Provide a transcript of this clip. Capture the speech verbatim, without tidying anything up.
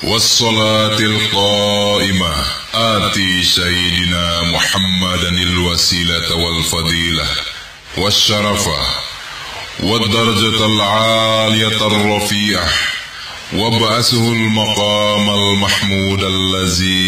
والصلاة القائمة آتي سيدنا محمدا الوسيلة والفضيلة والشرفة والدرجة العالية الرفيعة، وابعثه المقام المحمود الذي